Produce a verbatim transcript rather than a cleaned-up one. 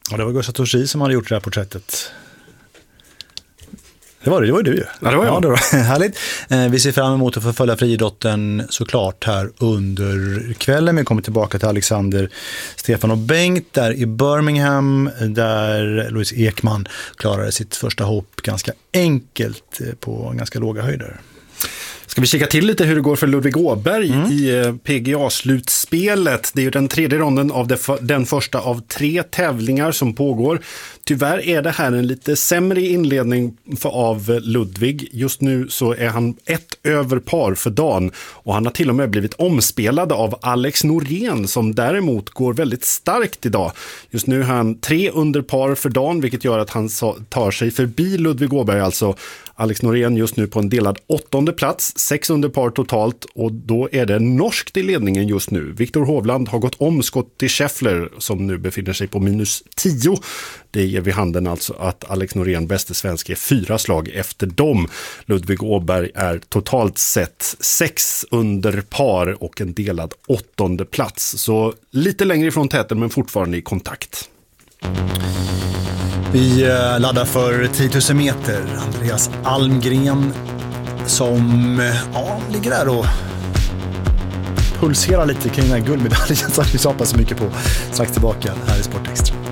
Ja, det var Gustav Torsi som hade gjort det här porträttet. Det var det, det var du ju. Ja, det var jag. Ja, det var härligt. Eh, vi ser fram emot att få följa friidrotten såklart här under kvällen. Vi kommer tillbaka till Alexander, Stefan och Bengt där i Birmingham, där Louise Ekman klarade sitt första hopp ganska enkelt på ganska låga höjder. Ska vi kika till lite hur det går för Ludvig Åberg mm. i P G A-slutspelet? Det är ju den tredje ronden av det för, den första av tre tävlingar som pågår. Tyvärr är det här en lite sämre inledning för av Ludvig. Just nu så är han ett över par för dagen och han har till och med blivit omspelad av Alex Norén som däremot går väldigt starkt idag. Just nu har han tre under par för dagen, vilket gör att han tar sig förbi Ludvig Åberg, alltså Alex Norén just nu på en delad åttonde plats, sex under par totalt, och då är det norskt i ledningen just nu. Viktor Hovland har gått om Scottie Scheffler som nu befinner sig på minus tio. Det ger vid handen alltså att Alex Norén, bäste svensk, är fyra slag efter dem. Ludvig Åberg är totalt sett sex under par och en delad åttonde plats. Så lite längre ifrån täten men fortfarande i kontakt. Vi laddar för tio tusen meter. Andreas Almgren som ja, ligger där och pulserar lite kring den här guldmedaljen som vi hoppas så mycket på. Strax tillbaka här i Sportextra.